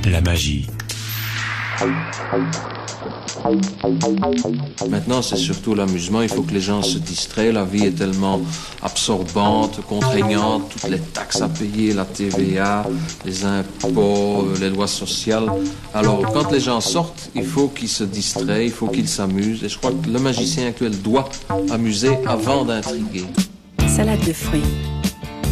La magie. Maintenant, c'est surtout l'amusement. Il faut que les gens se distraient. La vie est tellement absorbante, contraignante, toutes les taxes à payer, la TVA, les impôts, les lois sociales. Alors, quand les gens sortent, il faut qu'ils se distraient, il faut qu'ils s'amusent. Et je crois que le magicien actuel doit amuser avant d'intriguer. Salade de fruits.